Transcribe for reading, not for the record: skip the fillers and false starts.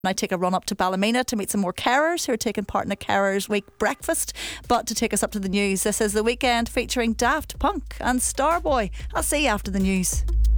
I take a run up to Ballymena to meet some more carers who are taking part in a Carers Week breakfast. But to take us up to the news, this is The Weekend featuring Daft Punk and Starboy. I'll see you after the news.